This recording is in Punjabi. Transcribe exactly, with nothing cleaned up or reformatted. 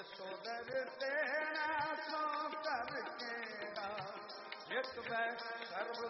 यशोदर तेरा सो कर केरा एक वै सर्व